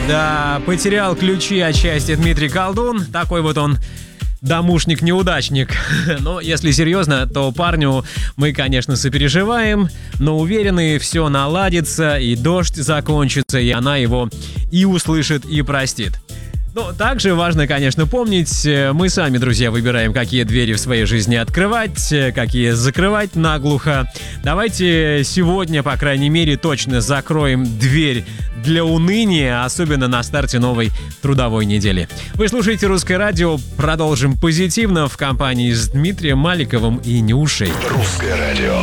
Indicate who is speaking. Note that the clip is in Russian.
Speaker 1: Да, потерял ключи от счастья Дмитрий Колдун. Такой вот он домушник-неудачник. Но если серьезно, то парню мы, конечно, сопереживаем, но уверены, все наладится, и дождь закончится, и она его и услышит, и простит. Но также важно, конечно, помнить, мы сами, друзья, выбираем, какие двери в своей жизни открывать, какие закрывать наглухо. Давайте сегодня, по крайней мере, точно закроем дверь для уныния, особенно на старте новой трудовой недели. Вы слушаете «Русское радио». Продолжим позитивно в компании с Дмитрием Маликовым и Нюшей.
Speaker 2: «Русское радио».